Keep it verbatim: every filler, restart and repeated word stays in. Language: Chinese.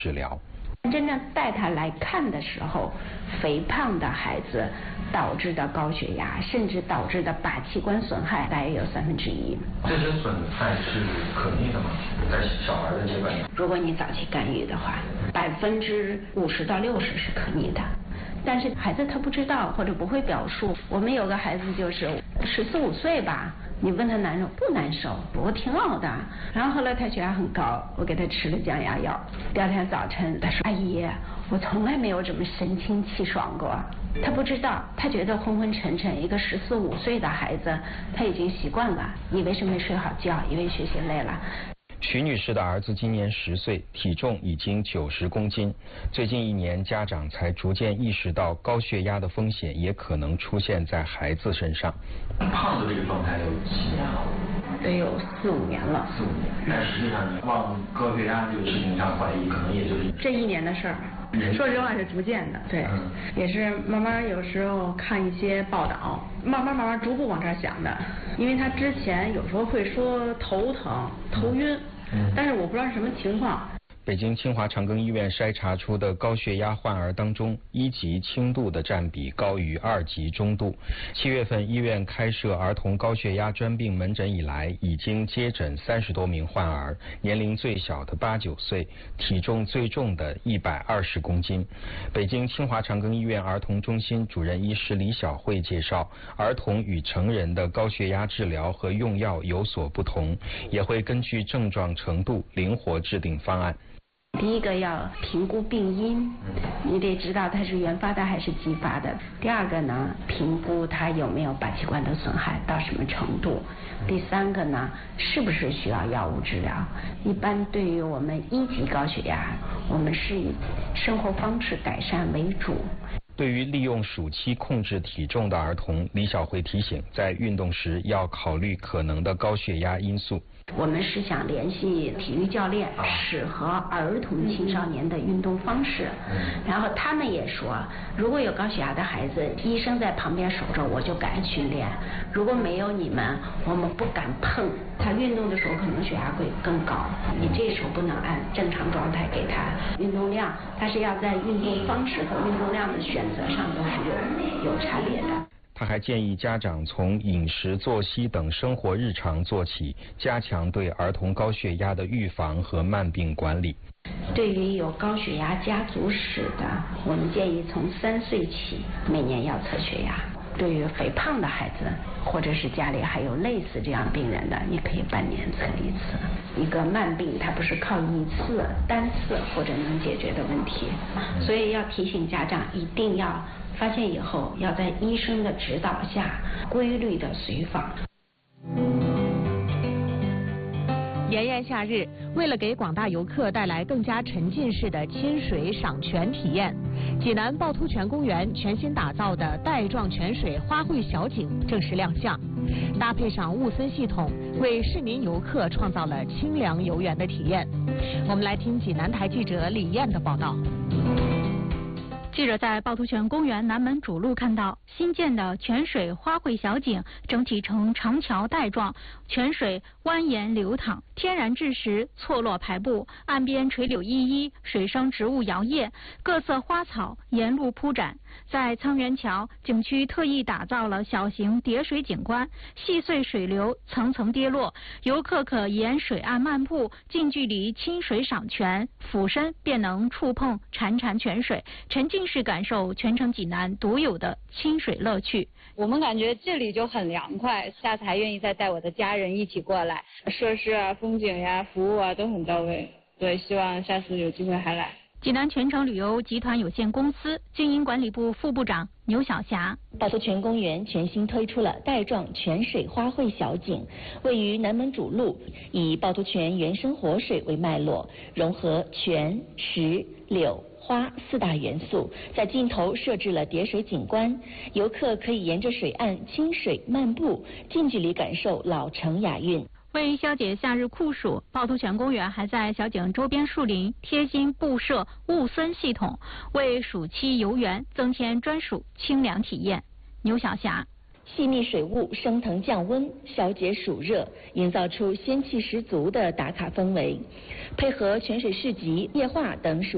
治疗。 真正带他来看的时候，肥胖的孩子导致的高血压，甚至导致的靶器官损害，大约有三分之一。 这些损害是可逆的吗？在小孩的阶段， 如果你早期干预的话，百分之五十到六十是可逆的。但是孩子他不知道或者不会表述。我们有个孩子就是十四五岁吧，你问他难受不难受，我挺好的。然后后来他血压很高，我给他吃了降压药。第二天早晨他说：“阿姨，我从来没有这么神清气爽过。”他不知道，他觉得昏昏沉沉。一个十四五岁的孩子，他已经习惯了，以为是没睡好觉，以为学习累了。 徐女士的儿子今年十岁，体重已经九十公斤。最近一年，家长才逐渐意识到高血压的风险也可能出现在孩子身上。 胖的这个状态有几年了？ 得有四五年了。 四五年，但实际上你往高血压这个事情上怀疑，可能也就是这一年的事儿。说实话是逐渐的，对，嗯、也是慢慢有时候看一些报道，慢慢慢慢逐步往这儿想的。因为他之前有时候会说头疼、头晕，嗯、但是我不知道是什么情况。 北京清华长庚医院筛查出的高血压患儿当中，一级轻度的占比高于二级中度。七月份医院开设儿童高血压专病门诊以来，已经接诊三十多名患儿，年龄最小的八九岁，体重最重的一百二十公斤。北京清华长庚医院儿童中心主任医师李晓慧介绍，儿童与成人的高血压治疗和用药有所不同，也会根据症状程度灵活制定方案。 第一个要评估病因，你得知道它是原发的还是继发的。第二个呢，评估它有没有靶器官的损害到什么程度。第三个呢，是不是需要药物治疗。一般对于我们一级高血压，我们是以生活方式改善为主。 对于利用暑期控制体重的儿童，李晓慧提醒，在运动时要考虑可能的高血压因素。 我们是想联系体育教练，适合儿童青少年的运动方式。然后他们也说，如果有高血压的孩子，医生在旁边守着，我就敢训练；如果没有你们，我们不敢碰。他运动的时候可能血压会更高，你这时候不能按正常状态给他运动量，他是要在运动方式和运动量的选择上都是有有差别的。 他还建议家长从饮食、作息等生活日常做起，加强对儿童高血压的预防和慢病管理。 对于有高血压家族史的，我们建议从三岁起每年要测血压。对于肥胖的孩子，或者是家里还有类似这样病人的，你可以半年测一次。一个慢病它不是靠一次单次或者能解决的问题，所以要提醒家长一定要发现以后要在医生的指导下规律的随访。 炎炎夏日，为了给广大游客带来更加沉浸式的亲水赏泉体验，济南趵突泉公园全新打造的带状泉水花卉小景正式亮相，搭配上雾森系统，为市民游客创造了清凉游园的体验。我们来听济南台记者李艳的报道。 记者在趵突泉公园南门主路看到新建的泉水花卉小景，整体呈长桥带状，泉水蜿蜒流淌，天然质石错落排布，岸边垂柳依依，水生植物摇曳，各色花草沿路铺展。在沧源桥景区特意打造了小型叠水景观，细碎水流层层跌落，游客可沿水岸漫步，近距离亲水赏泉，俯身便能触碰潺潺泉水，沉浸式感受全城济南独有的亲水乐趣。 我们感觉这里就很凉快，下次还愿意再带我的家人一起过来，设施啊、风景呀、服务啊都很到位。对，希望下次有机会还来。 济南全城旅游集团有限公司经营管理部副部长牛晓霞。 趵突泉公园全新推出了带状泉水花卉小景，位于南门主路，以趵突泉原生活水为脉络，融合泉、石、柳、花四大元素，在尽头设置了叠水景观，游客可以沿着水岸亲水漫步，近距离感受老城雅韵。 为消解夏日酷暑，趵突泉公园还在小景周边树林贴心布设雾森系统，为暑期游园增添专属清凉体验。牛晓霞。 细密水雾升腾降温，消解暑热，营造出仙气十足的打卡氛围。配合泉水市集、夜话等暑